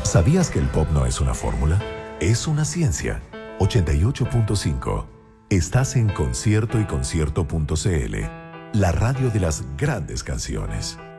¿Sabías que el pop no es una fórmula? Es una ciencia. 88.5. Estás en Concierto y Concierto.cl, la radio de las grandes canciones.